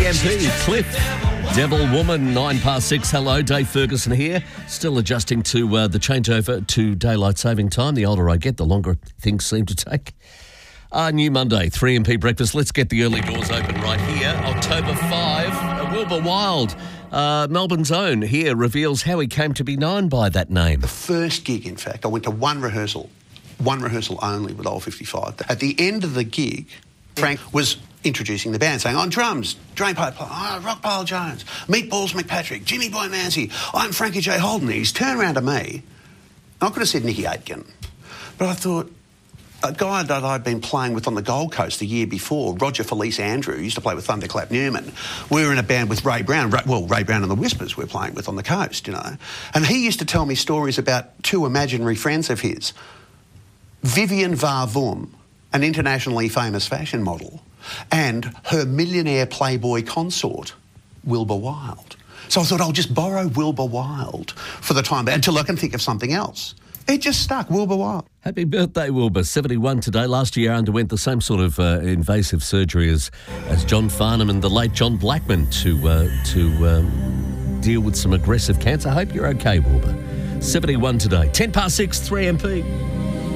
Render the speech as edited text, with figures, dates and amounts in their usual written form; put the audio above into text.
3MP, Cliff, Devil Woman, 6:09. Hello, Dave Ferguson here. Still adjusting to the changeover to daylight saving time. The older I get, the longer things seem to take. New Monday, 3MP breakfast. Let's get the early doors open right here. October 5, Wilbur Wilde, Melbourne's own, here reveals how he came to be known by that name. The first gig, in fact, I went to one rehearsal only with Old 55. At the end of the gig, Frank was introducing the band, saying, on drums, Drainpipe, Rockpile Jones, Meatballs McPatrick, Jimmy Boy Mancy, I'm Frankie J. Holden. He's turned around to me. I could have said Nicky Aitken, but I thought, a guy that I'd been playing with on the Gold Coast the year before, Roger Felice Andrew, used to play with Thunderclap Newman. We were in a band with Ray Brown. Ray Brown and the Whispers we were playing with on the coast, you know. And he used to tell me stories about two imaginary friends of his. Vivian Varvum, an internationally famous fashion model, and her millionaire playboy consort, Wilbur Wilde. So I thought I'll just borrow Wilbur Wilde for the time until I can think of something else. It just stuck, Wilbur Wilde. Happy birthday, Wilbur. 71 today. Last year underwent the same sort of invasive surgery as John Farnham and the late John Blackman to deal with some aggressive cancer. I hope you're okay, Wilbur. 71 today. 6:10, 3MP.